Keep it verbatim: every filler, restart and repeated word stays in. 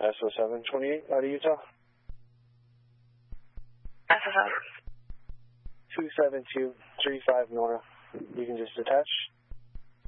S O seven twenty-eight out of Utah. S O seven. two seven two three five Nora. You can just attach.